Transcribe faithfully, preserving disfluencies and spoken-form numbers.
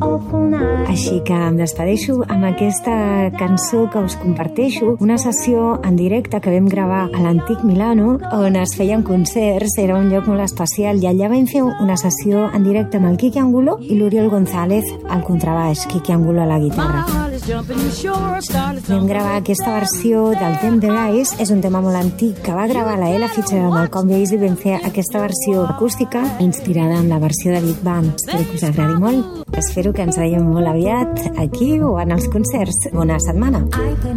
Així que em despedeixo amb aquesta cançó que us comparteixo, una sessió en directe que vam gravar a l'Antic Milano, on es feien concerts, era un lloc molt especial, i allà vam fer una sessió en directe amb el Quique Angulo i l'Oriol González al contrabaix, Quique Angulo a la guitarra. Vam gravar aquesta versió del Tender Eyes, és un tema molt antic que va gravar la Ella Fitzgerald amb el Count Basie, i vam fer aquesta versió acústica inspirada en la versió de Big Band. Espero que us agradi molt. Espero que ens veiem molt aviat aquí o en els concerts. Bona setmana.